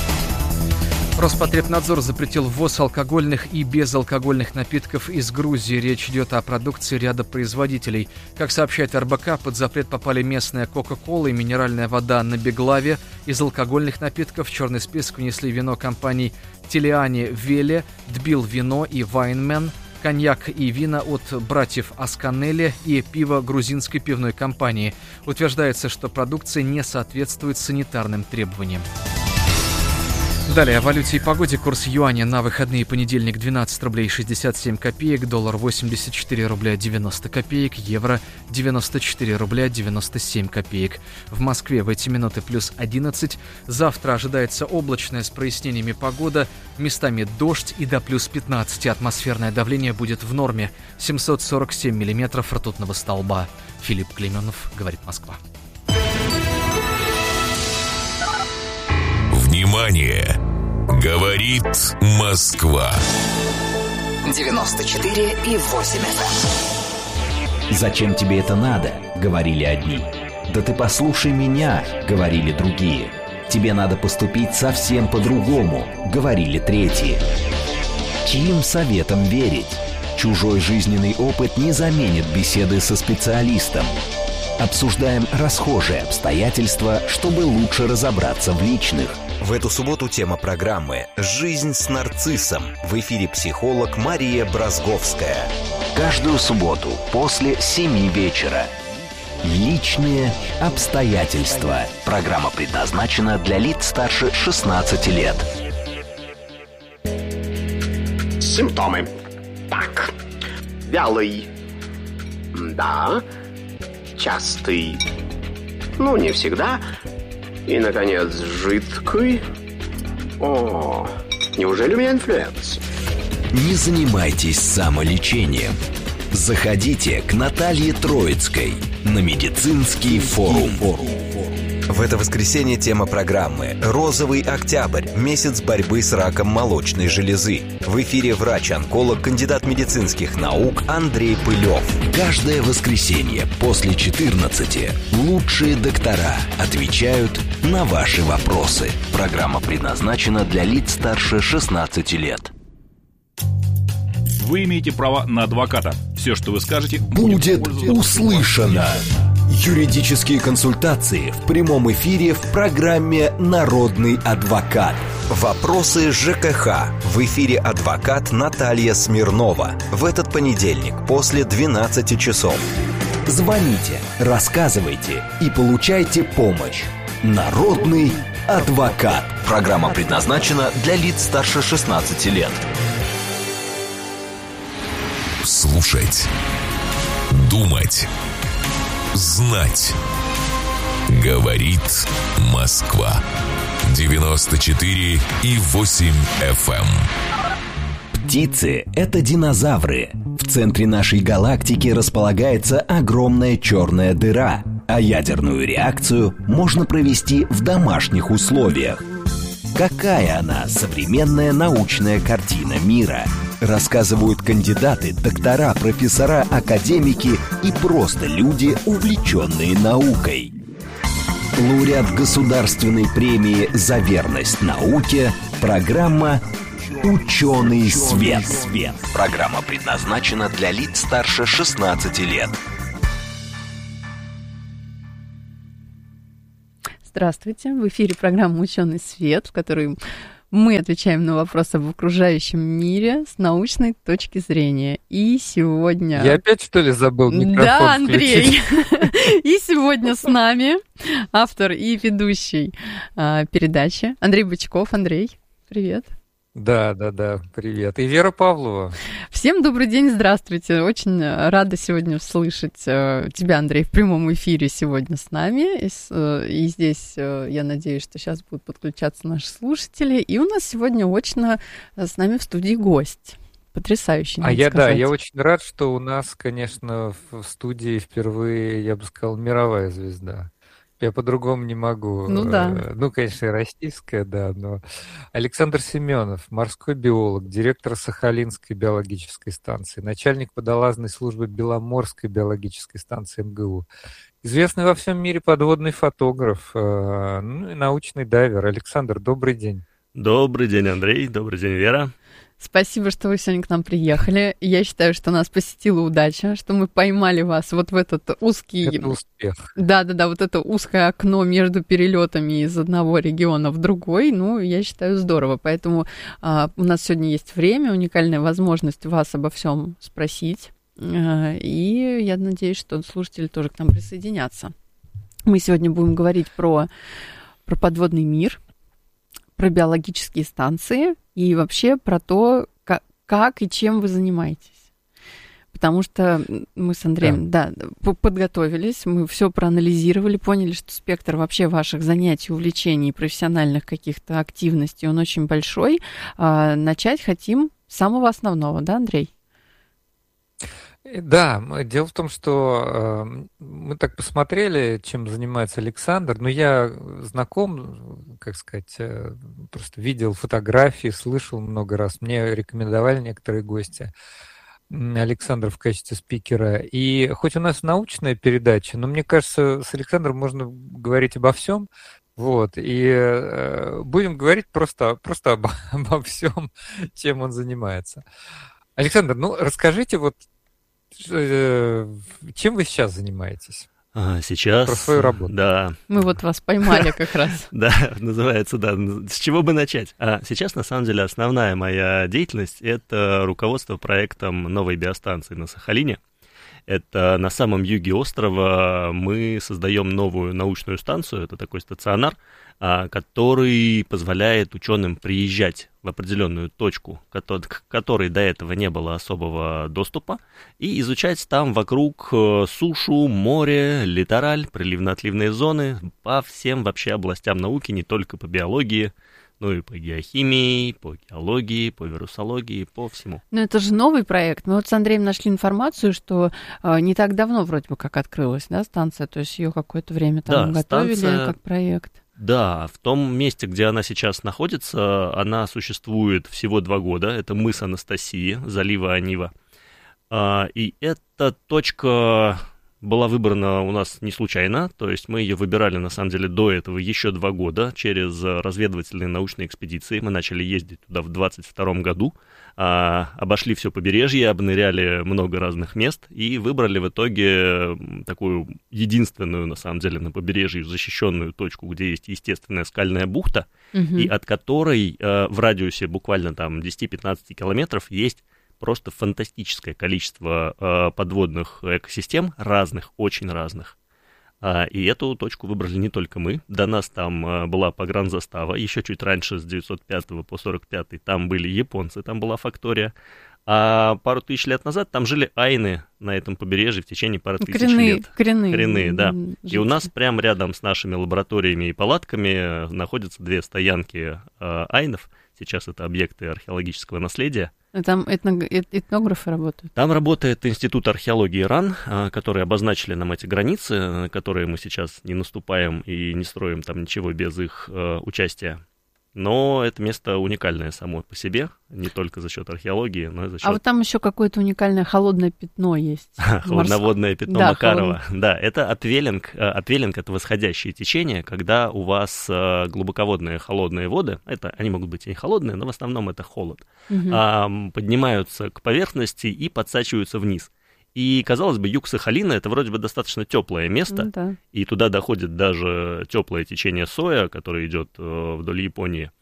Роспотребнадзор запретил ввоз алкогольных и безалкогольных напитков из Грузии. Речь идет о продукции ряда производителей. Как сообщает эр бэ ка, под запрет попали местная Кока-Кола и минеральная вода на Беглаве. Из алкогольных напитков в черный список внесли вино компаний Телиани Веле, Тбил Вино и Вайнмен, коньяк и вина от братьев Асканелли и пиво грузинской пивной компании. Утверждается, что продукция не соответствует санитарным требованиям. Далее о валюте и погоде. Курс юаня на выходные: понедельник двенадцать рублей шестьдесят семь копеек, доллар восемьдесят четыре рубля девяносто копеек, евро девяносто четыре рубля девяносто семь копеек. В Москве в эти минуты плюс одиннадцать. Завтра ожидается облачная с прояснениями погода, местами дождь и до плюс пятнадцать. Атмосферное давление будет в норме семьсот сорок семь миллиметров ртутного столба. Филипп Клеменов, говорит Москва. Внимание! Говорит Москва. девяносто четыре и восемь эф эм. «Зачем тебе это надо?» — говорили одни. «Да ты послушай меня!» — говорили другие. «Тебе надо поступить совсем по-другому!» — говорили третьи. Чьим советам верить? Чужой жизненный опыт не заменит беседы со специалистом. Обсуждаем расхожие обстоятельства, чтобы лучше разобраться в личных. В эту субботу тема программы «Жизнь с нарциссом». В эфире психолог Мария Бразговская. Каждую субботу после семи вечера. Личные обстоятельства. Программа предназначена для лиц старше шестнадцати лет. Симптомы. Так. Вялый. Да. Частый. Ну, не всегда. И, наконец, жидкий. О, неужели у меня инфлюенс? Не занимайтесь самолечением. Заходите к Наталье Троицкой на медицинский форум. В это воскресенье тема программы «Розовый октябрь. Месяц борьбы с раком молочной железы». В эфире врач-онколог, кандидат медицинских наук Андрей Пылев. Каждое воскресенье после четырнадцати лучшие доктора отвечают на ваши вопросы. Программа предназначена для лиц старше шестнадцати лет. Вы имеете право на адвоката. Все, что вы скажете, будет услышано. Юридические консультации в прямом эфире в программе «Народный адвокат». Вопросы жэ ка ха. В эфире адвокат Наталья Смирнова. В этот понедельник после двенадцати часов. Звоните, рассказывайте и получайте помощь. «Народный адвокат». Программа предназначена для лиц старше шестнадцати лет. Слушать. Думать. Знать. Говорит Москва. девяносто четыре и восемь эф эм. Птицы – это динозавры. В центре нашей галактики располагается огромная черная дыра, а ядерную реакцию можно провести в домашних условиях. Какая она, современная научная картина мира? Рассказывают кандидаты, доктора, профессора, академики и просто люди, увлеченные наукой. Лауреат государственной премии «За верность науке» программа «Ученый свет». Программа предназначена для лиц старше шестнадцати лет. Здравствуйте, в эфире программа «Ученый свет», в которой мы отвечаем на вопросы об окружающем мире с научной точки зрения. И сегодня... Я опять, что ли, забыл микрофон Да, Андрей. включить? И сегодня с нами автор и ведущий передачи Андрей Бычков. Андрей, привет. Да, да, да, привет. И Вера Павлова. Всем добрый день, здравствуйте. Очень рада сегодня слышать тебя, Андрей, в прямом эфире сегодня с нами. И здесь я надеюсь, что сейчас будут подключаться наши слушатели. И у нас сегодня очно с нами в студии гость. Потрясающий, А я, сказать. да, я очень рад, что у нас, конечно, в студии впервые, я бы сказал, мировая звезда. Я по-другому не могу. Ну да. Ну, конечно, и российская, да, но Александр Семенов, морской биолог, директор Сахалинской биологической станции, начальник водолазной службы Беломорской биологической станции эм гэ у, известный во всем мире подводный фотограф, ну и научный дайвер. Александр, добрый день. Добрый день, Андрей. Добрый день, Вера. Спасибо, что вы сегодня к нам приехали. Я считаю, что нас посетила удача, что мы поймали вас вот в этот узкий... Это успех. Да-да-да, вот это узкое окно между перелетами из одного региона в другой. Ну, я считаю, здорово. Поэтому а, у нас сегодня есть время, уникальная возможность вас обо всем спросить. А, и я надеюсь, что слушатели тоже к нам присоединятся. Мы сегодня будем говорить про, про подводный мир, про биологические станции и вообще про то, как, как и чем вы занимаетесь. Потому что мы с Андреем, да, да подготовились, мы все проанализировали, поняли, что спектр вообще ваших занятий, увлечений, профессиональных каких-то активностей, он очень большой. А начать хотим с самого основного, да, Андрей? Да, дело в том, что э, мы так посмотрели, чем занимается Александр, но я знаком, как сказать, э, просто видел фотографии, слышал много раз, мне рекомендовали некоторые гости Александра в качестве спикера. И хоть у нас научная передача, но мне кажется, с Александром можно говорить обо всем. Вот, и э, будем говорить просто, просто обо, обо всем, чем он занимается. Александр, ну расскажите вот, чем вы сейчас занимаетесь? А, сейчас... Про свою работу. Да. Мы вот вас поймали как раз. Да, называется, да. С чего бы начать? А сейчас, на самом деле, основная моя деятельность – это руководство проектом новой биостанции на Сахалине. Это на самом юге острова мы создаем новую научную станцию, это такой стационар, который позволяет ученым приезжать в определенную точку, к которой до этого не было особого доступа, и изучать там вокруг сушу, море, литораль, приливно-отливные зоны по всем вообще областям науки, не только по биологии, ну и по геохимии, по геологии, по вирусологии, по всему. Но это же новый проект. Мы вот с Андреем нашли информацию, что э, не так давно вроде бы как открылась, да, станция, то есть ее какое-то время там да, готовили станция... как проект. Да, в том месте, где она сейчас находится, она существует всего два года. Это мыс Анастасии, залива Анива. И эта точка была выбрана у нас не случайно, то есть мы ее выбирали, на самом деле, до этого еще два года через разведывательные научные экспедиции. Мы начали ездить туда в двадцать втором году, обошли все побережье, обныряли много разных мест и выбрали в итоге такую единственную, на самом деле, на побережье защищенную точку, где есть естественная скальная бухта, угу. и от которой в радиусе буквально там десять-пятнадцать километров есть просто фантастическое количество э, подводных экосистем, разных, очень разных. А, и эту точку выбрали не только мы. До нас там э, была погранзастава. Еще чуть раньше, с девятьсот пятого по сорок пятый, там были японцы, там была фактория. А пару тысяч лет назад там жили айны на этом побережье в течение пары тысяч коренные, лет. Коренные. Коренные, да. Жители. И у нас прямо рядом с нашими лабораториями и палатками находятся две стоянки э, айнов. Сейчас это объекты археологического наследия. Там этно, этнографы работают? Там работает Институт археологии РАН, которые обозначили нам эти границы, на которые мы сейчас не наступаем и не строим там ничего без их участия. Но это место уникальное само по себе, не только за счет археологии, но и за счет... А вот там еще какое-то уникальное холодное пятно есть. Холодноводное пятно да, Макарова. Холод... Да, это апвелинг. Апвелинг — это восходящее течение, когда у вас глубоководные холодные воды, это, они могут быть и холодные, но в основном это холод, угу. поднимаются к поверхности и подсачиваются вниз. И, казалось бы, юг Сахалина — это вроде бы достаточно теплое место, ну, да. и туда доходит даже теплое течение Соя, которое идет э, вдоль Японии.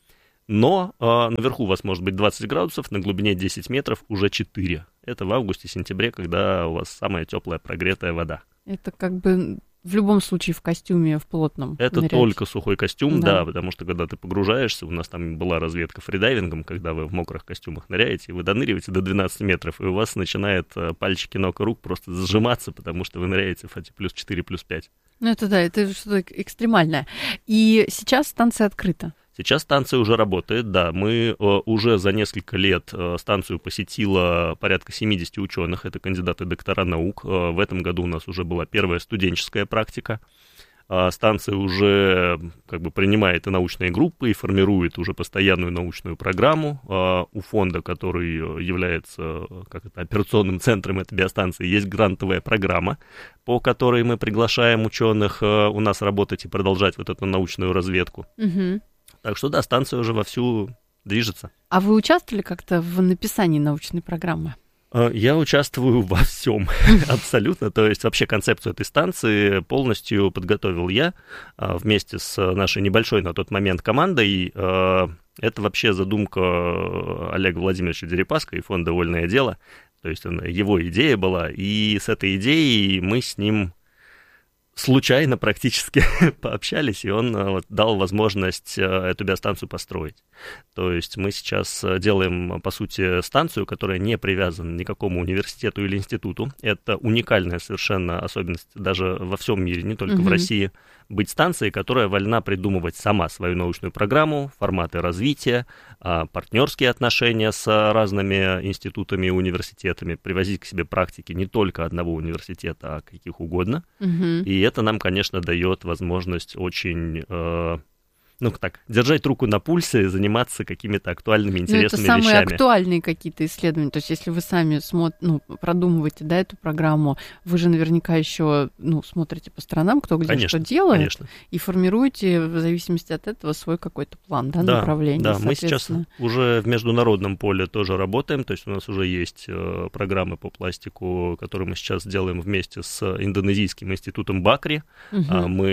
Но э, наверху у вас может быть двадцать градусов, на глубине десять метров уже четыре. Это в августе-сентябре, когда у вас самая теплая прогретая вода. Это как бы в любом случае в костюме, в плотном. Это нырять. Только сухой костюм, да. да, потому что когда ты погружаешься, у нас там была разведка фридайвингом, когда вы в мокрых костюмах ныряете, вы доныриваете до двенадцати метров, и у вас начинают пальчики ног и рук просто сжиматься, потому что вы ныряете в эти плюс четыре, плюс пять. Ну это да, это что-то экстремальное. И сейчас станция открыта. Сейчас станция уже работает, да. Мы э, уже за несколько лет э, станцию посетило порядка семьдесят ученых, это кандидаты доктора наук. Э, в этом году у нас уже была первая студенческая практика. Э, станция уже как бы принимает и научные группы, и формирует уже постоянную научную программу. Э, у фонда, который является как это, операционным центром этой биостанции, есть грантовая программа, по которой мы приглашаем ученых э, у нас работать и продолжать вот эту научную разведку. Угу. Так что, да, станция уже вовсю движется. А вы участвовали как-то в написании научной программы? Я участвую во всем, абсолютно. То есть вообще концепцию этой станции полностью подготовил я вместе с нашей небольшой на тот момент командой. Это вообще задумка Олега Владимировича Дерипаска и фонда «Вольное дело». То есть его идея была, и с этой идеей мы с ним... случайно практически пообщались, и он вот, дал возможность эту биостанцию построить. То есть мы сейчас делаем, по сути, станцию, которая не привязана ни к какому университету или институту. Это уникальная совершенно особенность даже во всем мире, не только угу. в России, быть станцией, которая вольна придумывать сама свою научную программу, форматы развития, партнерские отношения с разными институтами и университетами, привозить к себе практики не только одного университета, а каких угодно. Угу. И это нам, конечно, дает возможность очень, э, ну так, держать руку на пульсе и заниматься какими-то актуальными, интересными вещами. Ну, это самые вещами. Актуальные какие-то исследования. То есть, если вы сами смотр, ну, продумываете, да, эту программу, вы же наверняка еще, ну, смотрите по сторонам, кто где конечно, что делает, конечно. И формируете в зависимости от этого свой какой-то план, да, да направление. Да, мы сейчас уже в международном поле тоже работаем, то есть у нас уже есть э, программы по пластику, которые мы сейчас делаем вместе с Индонезийским институтом Бакри. Угу. А, мы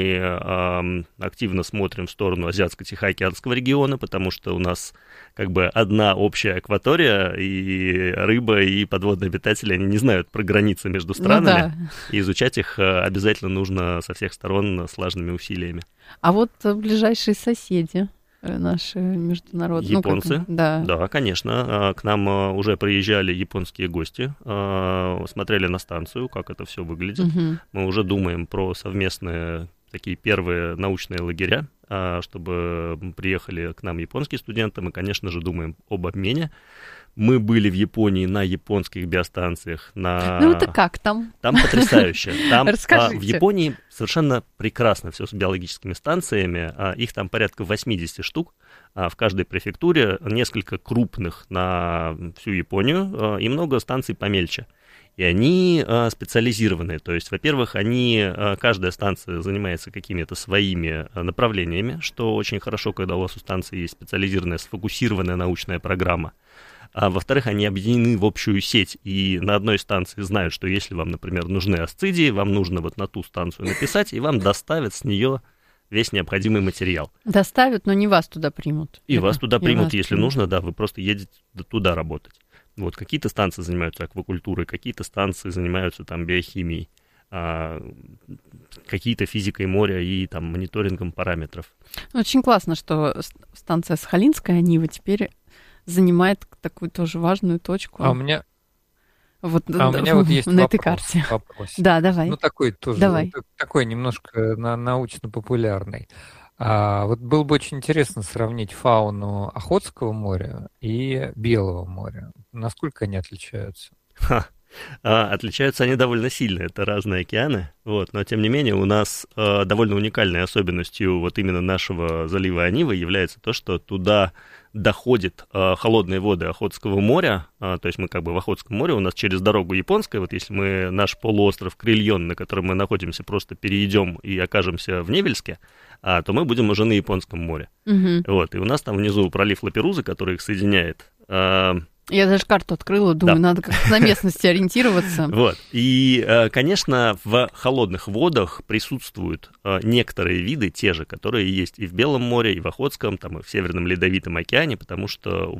э, активно смотрим в сторону Азиатско-Тихоокеанского региона, потому что у нас как бы одна общая акватория, и рыба, и подводные обитатели, они не знают про границы между странами, ну, да. и изучать их обязательно нужно со всех сторон слаженными усилиями. А вот ближайшие соседи наши международные... Японцы? Ну, как... да. да, конечно. К нам уже приезжали японские гости, смотрели на станцию, как это все выглядит. Угу. Мы уже думаем про совместные такие первые научные лагеря, чтобы приехали к нам японские студенты. Мы, конечно же, думаем об обмене. Мы были в Японии на японских биостанциях. На... Ну, это как там? Там потрясающе. Там, Расскажите. А, в Японии совершенно прекрасно все с биологическими станциями. А, их там порядка восемьдесят штук. А, в каждой префектуре несколько крупных на всю Японию а, и много станций помельче. И они а, специализированные, то есть, во-первых, они, а, каждая станция занимается какими-то своими а, направлениями, что очень хорошо, когда у вас у станции есть специализированная, сфокусированная научная программа. А во-вторых, они объединены в общую сеть, и на одной станции знают, что если вам, например, нужны асцидии, вам нужно вот на ту станцию написать, и вам доставят с нее весь необходимый материал. Доставят, но не вас туда примут. И Это, вас туда примут, если примут. нужно, да, вы просто едете туда работать. Вот, какие-то станции занимаются аквакультурой, какие-то станции занимаются там биохимией, а, какие-то физикой моря и там мониторингом параметров. Очень классно, что станция Сахалинская Нива теперь занимает такую тоже важную точку. А у меня, вот, а да, у меня вот есть на вопрос, этой карте. Вопрос. Да, давай. Ну, такой тоже, давай. такой немножко научно-популярный. А, вот было бы очень интересно сравнить фауну Охотского моря и Белого моря. Насколько они отличаются? Ха. А, отличаются они довольно сильно, это разные океаны, вот, но тем не менее у нас а, довольно уникальной особенностью вот именно нашего залива Онивы является то, что туда доходят а, холодные воды Охотского моря, а, то есть мы как бы в Охотском море, у нас через дорогу Японская, вот если мы наш полуостров Крильон, на котором мы находимся, просто перейдем и окажемся в Невельске, а, то мы будем уже на Японском море. Угу. Вот, и у нас там внизу пролив Лаперуза, который их соединяет. А, Я даже карту открыла, думаю, да. Надо как-то на местности ориентироваться. Вот. И, конечно, в холодных водах присутствуют некоторые виды, те же, которые есть и в Белом море, и в Охотском, там, и в Северном Ледовитом океане, потому что